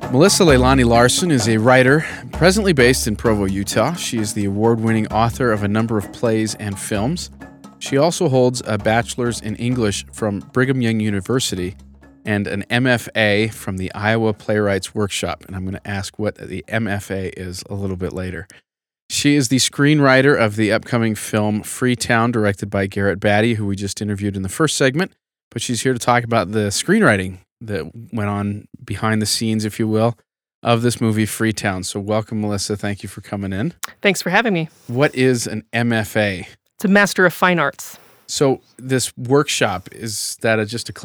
Melissa Leilani Larson is a writer presently based in Provo, Utah. She is the award-winning author of a number of plays and films. She also holds a bachelor's in English from Brigham Young University and an MFA from the Iowa Playwrights Workshop. And I'm going to ask what the MFA is a little bit later. She is the screenwriter of the upcoming film Freetown, directed by Garrett Batty, who we just interviewed in the first segment. But she's here to talk about the screenwriting that went on behind the scenes, if you will, of this movie Freetown. So welcome, Melissa. Thank you for coming in. Thanks for having me. What is an MFA? It's a Master of Fine Arts. So this workshop, is that just a